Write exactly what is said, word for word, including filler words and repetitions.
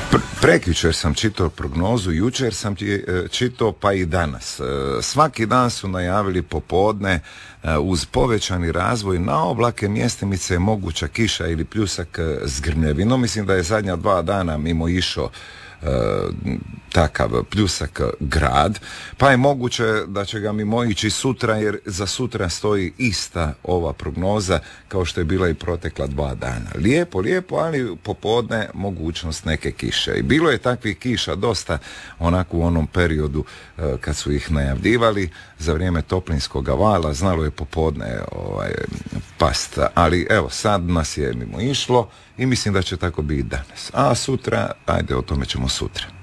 Pr- prekjučer sam čitao prognozu, jučer sam čitao, pa i danas. Svaki dan su najavili popodne uz povećani razvoj na oblake mjestimice je moguća kiša ili pljusak s grmljevinom. Mislim da je zadnja dva dana mimo išao E, takav pljusak grad, pa je moguće da će ga mimo ići sutra, jer za sutra stoji ista ova prognoza kao što je bila i protekla dva dana. Lijepo, lijepo, ali popodne mogućnost neke kiše. I bilo je takvih kiša dosta onako u onom periodu e, kad su ih najavljivali za vrijeme toplinskog vala, znalo je popodne ovaj, past, ali evo sad nas je mimo išlo i mislim da će tako biti danas. A sutra, ajde, o tome ćemo sutra.